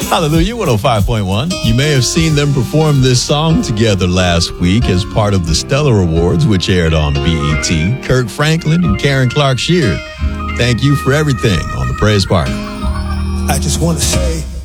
Hallelujah 105.1. You may have seen them perform this song together last week as part of the Stellar Awards, which aired on BET. Kirk Franklin and Karen Clark Sheard. Thank you for everything on the Praise Party. I just want to say